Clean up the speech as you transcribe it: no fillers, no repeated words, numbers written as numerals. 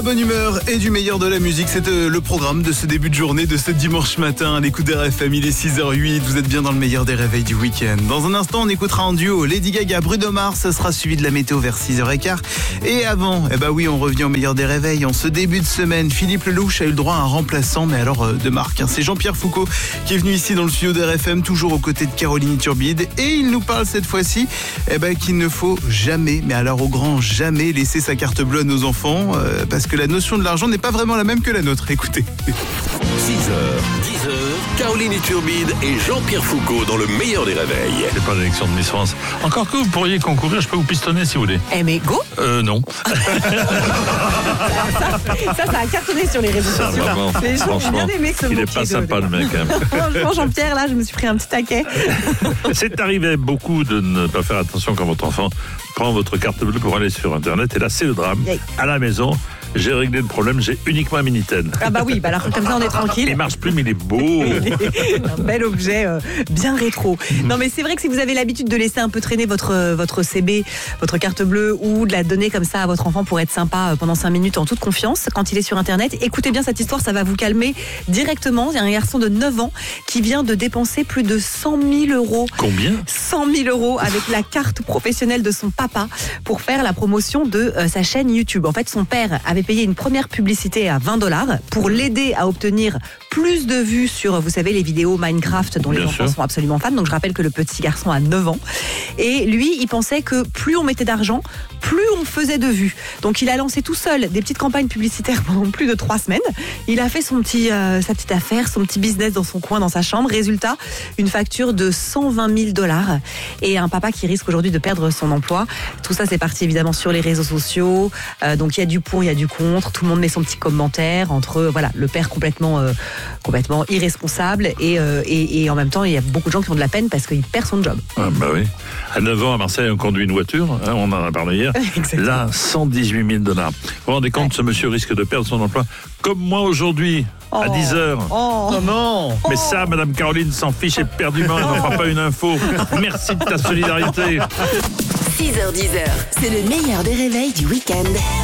bonne humeur et du meilleur de la musique. C'est le programme de ce début de journée, de ce dimanche matin. À l'écoute d'RFM, il est 6h08. Vous êtes bien dans le meilleur des réveils du week-end. Dans un instant, on écoutera en duo Lady Gaga, Bruno Mars. Ça sera suivi de la météo vers 6h15. Et avant, on revient au meilleur des réveils. En ce début de semaine, Philippe Lelouch a eu le droit à un remplaçant, mais alors de marque. C'est Jean-Pierre Foucault qui est venu ici dans le studio d'RFM, toujours aux côtés de Caroline Iturbide. Et il nous parle cette fois-ci qu'il ne faut jamais, mais alors au grand jamais, laisser sa carte bleue à nos enfants, parce que la notion de l'argent n'est pas vraiment la même que la nôtre. Écoutez. 6h, 10h, Caroline Iturbide et Jean-Pierre Foucault dans le meilleur des réveils. C'est pas l'élection de Miss France. Encore que vous pourriez concourir, je peux vous pistonner si vous voulez. Mais go. Non. Ça a cartonné sur les réseaux sociaux. Vraiment, Les gens ont bien aimé ce il mot. est pas sympa le mec. Franchement, Jean-Pierre, là, je me suis pris un petit taquet. C'est arrivé beaucoup de ne pas faire attention quand votre enfant prend votre carte bleue pour aller sur Internet. Et là, c'est le drame. Yay. À la maison, j'ai réglé le problème, j'ai uniquement un Minitel. Ah bah oui, alors comme ça on est tranquille. Il marche plus, mais il est beau. Un bel objet bien rétro. Non mais c'est vrai que si vous avez l'habitude de laisser un peu traîner votre CB, votre carte bleue, ou de la donner comme ça à votre enfant pour être sympa pendant 5 minutes en toute confiance quand il est sur Internet, écoutez bien cette histoire, ça va vous calmer directement. Il y a un garçon de 9 ans qui vient de dépenser plus de 100 000 euros. Combien ? 100 000 euros avec la carte professionnelle de son papa pour faire la promotion de sa chaîne YouTube. En fait, son père avait payé une première publicité à $20 pour l'aider à obtenir plus de vues sur, vous savez, les vidéos Minecraft dont les Bien enfants sûr. sont absolument fans. Donc je rappelle que le petit garçon a 9 ans. Et lui, il pensait que plus on mettait d'argent, plus on faisait de vues. Donc il a lancé tout seul des petites campagnes publicitaires pendant plus de 3 semaines. Il a fait sa petite affaire, son petit business dans son coin, dans sa chambre. Résultat, une facture de $120 000 et un papa qui risque aujourd'hui de perdre son emploi. Tout ça, c'est parti évidemment sur les réseaux sociaux. Donc il y a du pour, il y a du contre. Tout le monde met son petit commentaire entre le père complètement irresponsable et en même temps, il y a beaucoup de gens qui ont de la peine parce qu'il perd son job. Ah bah oui. À 9 ans, à Marseille, on conduit une voiture. On en a parlé hier. Exactement. Là, $118 000. Vous vous rendez compte, ce monsieur risque de perdre son emploi. Comme moi aujourd'hui, à 10h. Oh non. Mais ça, Madame Caroline s'en fiche éperdument. Elle n'en fera pas une info. Merci de ta solidarité. 6h10, c'est le meilleur des réveils du week-end.